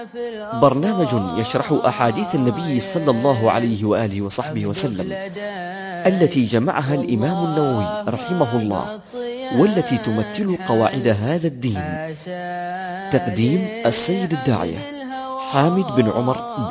برنامج يشرح أحاديث النبي صلى الله عليه وآله وصحبه وسلم التي جمعها الإمام النووي رحمه الله، والتي تمثل قواعد هذا الدين. تقديم السيد الداعية حامد بن عمر